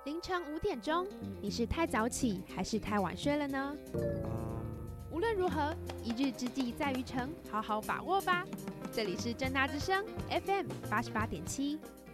凌晨5点钟，你是太早起还是太晚睡了呢？无论如何，一日之计在于晨，好好把握吧。这里是政大之声 FM 88.7。